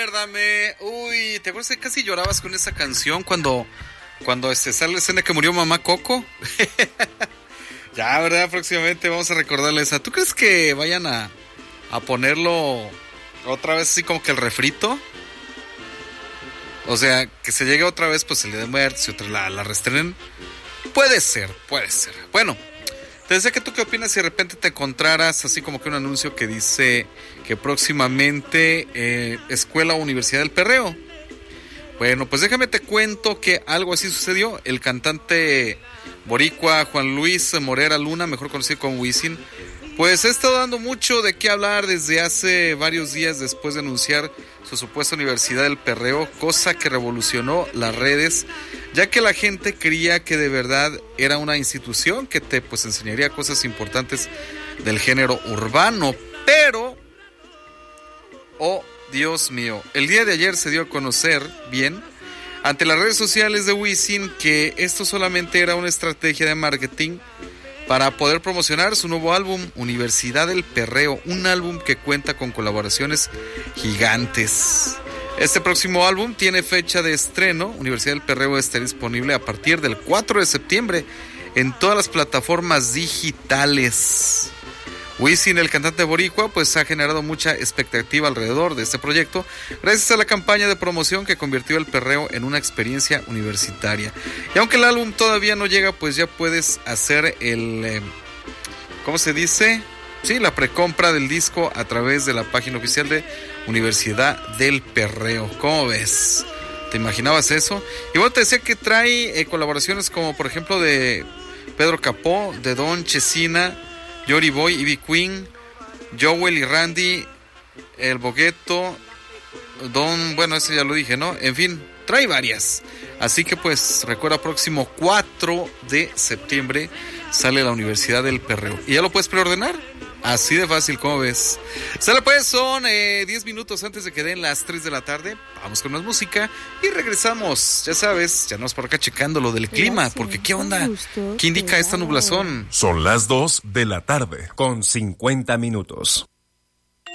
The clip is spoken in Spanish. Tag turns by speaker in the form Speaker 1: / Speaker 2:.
Speaker 1: Recuérdame. Uy, ¿te acuerdas que casi llorabas con esa canción cuando sale la escena que murió mamá Coco? Ya, ¿verdad? Próximamente vamos a recordarle esa. ¿Tú crees que vayan a ponerlo otra vez así como que el refrito? O sea, que se llegue otra vez pues el Día de Muertos y otra la reestrenen. Puede ser. Bueno, te decía que tú qué opinas si de repente te encontraras así como que un anuncio que dice que próximamente Escuela o Universidad del Perreo. Bueno, pues déjame te cuento que algo así sucedió. El cantante boricua Juan Luis Morera Luna, mejor conocido como Wisin, pues ha estado dando mucho de qué hablar desde hace varios días después de anunciar su supuesta Universidad del Perreo, cosa que revolucionó las redes, ya que la gente creía que de verdad era una institución que te pues enseñaría cosas importantes del género urbano, pero oh Dios mío, el día de ayer se dio a conocer bien ante las redes sociales de Wisin que esto solamente era una estrategia de marketing para poder promocionar su nuevo álbum, Universidad del Perreo, un álbum que cuenta con colaboraciones gigantes. Este próximo álbum tiene fecha de estreno. Universidad del Perreo estará disponible a partir del 4 de septiembre en todas las plataformas digitales. Wisin, el cantante boricua, pues ha generado mucha expectativa alrededor de este proyecto gracias a la campaña de promoción que convirtió el perreo en una experiencia universitaria. Y aunque el álbum todavía no llega, pues ya puedes hacer ¿cómo se dice? Sí, la precompra del disco a través de la página oficial de Universidad del Perreo. ¿Cómo ves? ¿Te imaginabas eso? Y bueno, te decía que trae colaboraciones como por ejemplo de Pedro Capó, de Don Chesina, Yori Boy, Ivy Queen, Joel y Randy, El Bogueto, bueno, ese ya lo dije, ¿no? En fin, trae varias. Así que pues recuerda, próximo 4 de septiembre sale la Universidad del Perreo. ¿Y ya lo puedes preordenar? Así de fácil, ¿cómo ves? Sale pues, son 10 minutos antes de que den las 3 de la tarde. Vamos con más música y regresamos. Ya sabes, ya nos por acá checando lo del clima, porque ¿qué onda? ¿Qué indica esta nublazón?
Speaker 2: Son las 2 de la tarde, con 50 minutos.